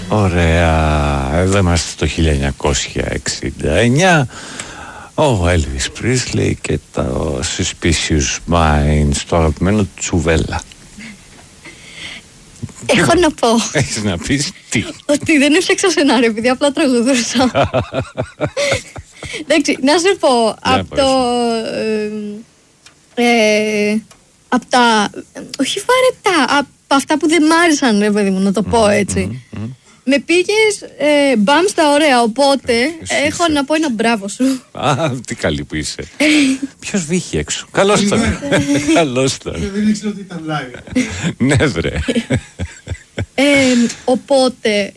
Ωραία. Εδώ είμαστε στο 1969. Ο Elvis Presley και το Suspicious Minds, το αγαπημένο Τσουβέλα. Έχω να πω. Έχεις να πεις τι? Ότι δεν έφτιαξα σενάριο, επειδή απλά τραγουδούσα. Εντάξει, να σου πω, από το... από τα... όχι βαρετά, από αυτά που δεν μ' άρεσαν, ρε παιδί μου, να το πω έτσι. Με πήγες μπαμ στα ωραία, οπότε έχω να πω ένα μπράβο σου. Α, τι καλή που είσαι. Ποιος βγήκε έξω? Καλώς τον. Καλώς τον. Δεν ήξερα ότι ήταν live. Ναι βρε. Οπότε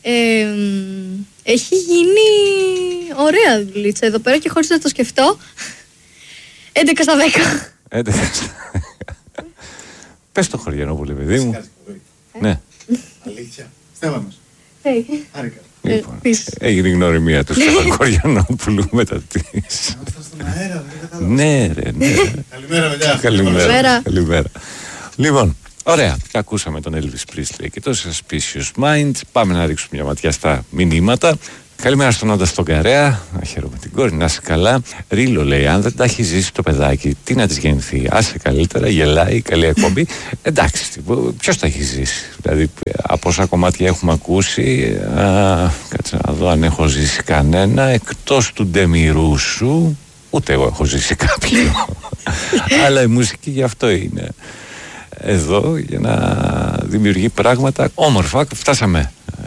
έχει γίνει ωραία δουλίτσα εδώ πέρα και χωρίς να το σκεφτώ 11 στα 10. 11 στα 10. Πες το Χωριανόπουλε, παιδί μου. Ναι. Αλήθεια. Στέλλα μας. Άρηκα. Λοιπόν, έγινε η γνωριμία του Στέφαν Χωριανόπουλου μετά τις... Είμαστε στον αέρα, δεν κατάλαβα. Ναι ρε, ναι. Καλημέρα, παιδιά. Καλημέρα. Λοιπόν, ωραία. Ακούσαμε τον Elvis Presley και το Suspicious Minds. Πάμε να ρίξουμε μια ματιά στα μηνύματα. Καλημέρα στον Όντα στον Καρέα. Να χαίρομαι την κόρη, να είσαι καλά. Ρίλο λέει: αν δεν τα έχει ζήσει το παιδάκι, τι να τη γεννηθεί? Άσε καλύτερα, γελάει, καλή εκπομπή. Εντάξει, ποιος τα έχει ζήσει? Δηλαδή, από όσα κομμάτια έχουμε ακούσει, κάτσε να δω αν έχω ζήσει κανένα. Εκτός του Ντεμιρού σου, ούτε εγώ έχω ζήσει κάποιο. Αλλά η μουσική γι' αυτό είναι εδώ, για να δημιουργεί πράγματα όμορφα. Φτάσαμε.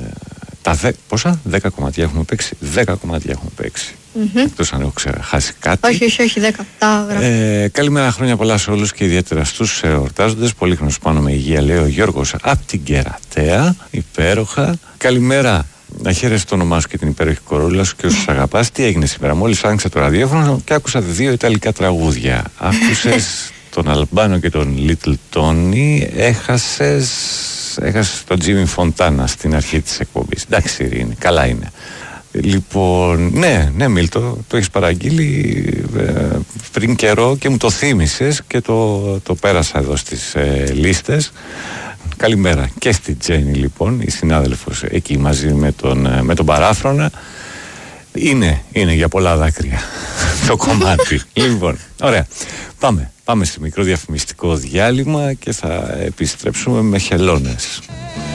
Πόσα? 10 κομμάτια έχουμε παίξει. 10 κομμάτια έχουμε παίξει. Εκτός αν έχω ξεχάσει κάτι. Όχι, 10. Τα γράφω. Καλημέρα, χρόνια πολλά σε όλους και ιδιαίτερα στους εορτάζοντες. Πολύχρονος πάνω με υγεία, λέει ο Γιώργος από την Κερατέα. Υπέροχα. Καλημέρα. Να χαίρεσαι το όνομά σου και την υπέροχη κορούλα σου και όσους αγαπάς. Τι έγινε σήμερα? Μόλις άνοιξα το ραδιόφωνο και άκουσα 2 ιταλικά τραγούδια. Άκουσες τον Αλμπάνο και τον Little Tony. Έχασες τον Jimmy Fontana στην αρχή της εκπομπής. Εντάξει, Ειρήνη, καλά είναι. Λοιπόν, ναι, Μίλτο, το έχεις παραγγείλει πριν καιρό και μου το θύμισες και το πέρασα εδώ στις λίστες. Καλημέρα και στη Τζέννη, λοιπόν, η συνάδελφος εκεί μαζί με τον Παράφρονα. Είναι για πολλά δάκρυα το κομμάτι. Λοιπόν, ωραία. Πάμε σε μικρό διαφημιστικό διάλειμμα και θα επιστρέψουμε με χελώνες.